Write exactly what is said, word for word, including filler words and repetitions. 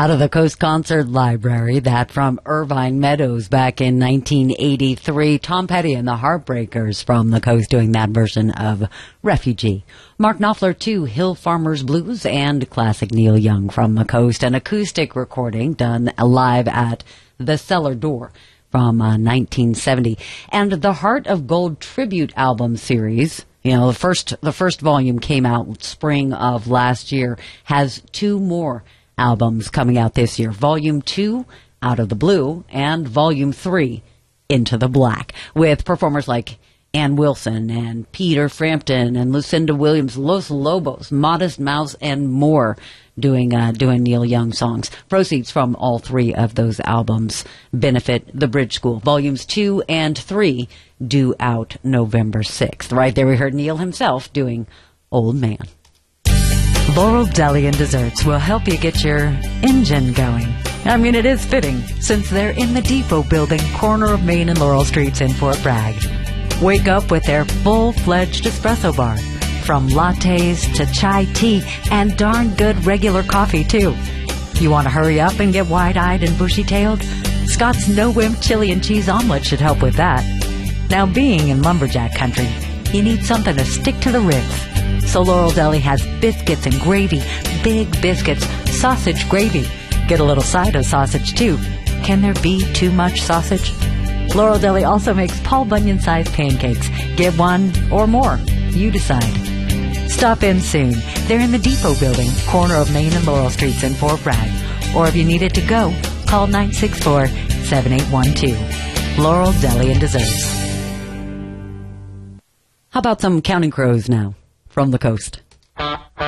Out of the Coast Concert Library, that from Irvine Meadows back in nineteen eighty-three. Tom Petty and the Heartbreakers from the Coast doing that version of Refugee. Mark Knopfler, too, Hill Farmers Blues, and classic Neil Young from the Coast. An acoustic recording done live at the Cellar Door from uh, nineteen seventy. And the Heart of Gold tribute album series, you know, the first, the first volume came out spring of last year, has two more albums coming out this year. Volume two, Out of the Blue, and Volume three, Into the Black, with performers like Ann Wilson and Peter Frampton and Lucinda Williams, Los Lobos, Modest Mouse, and more doing uh, doing Neil Young songs. Proceeds from all three of those albums benefit the Bridge School. Volumes two and three due out November sixth. Right there we heard Neil himself doing Old Man. Laurel Deli and Desserts will help you get your engine going. I mean, it is fitting, since they're in the Depot Building, corner of Main and Laurel Streets in Fort Bragg. Wake up with their full-fledged espresso bar, from lattes to chai tea, and darn good regular coffee, too. You want to hurry up and get wide-eyed and bushy-tailed? Scott's no-wimp chili and cheese omelet should help with that. Now, being in lumberjack country, you need something to stick to the ribs. So Laurel Deli has biscuits and gravy, big biscuits, sausage gravy. Get a little side of sausage, too. Can there be too much sausage? Laurel Deli also makes Paul Bunyan-sized pancakes. Get one or more. You decide. Stop in soon. They're in the Depot Building, corner of Main and Laurel Streets in Fort Bragg. Or if you need it to go, call nine six four, seven eight one two. Laurel Deli and Desserts. How about some Counting Crows now from the Coast?